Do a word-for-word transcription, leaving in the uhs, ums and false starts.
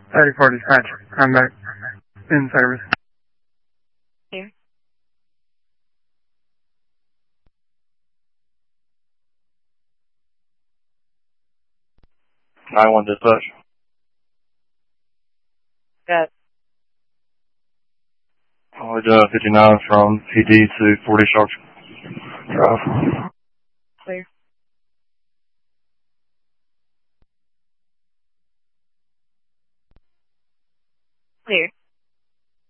thirty-four dispatch. I'm back in service. Here. nine one dispatch. Got Only doing fifty-nine from P D to forty Sharp Drive. clear. Clear.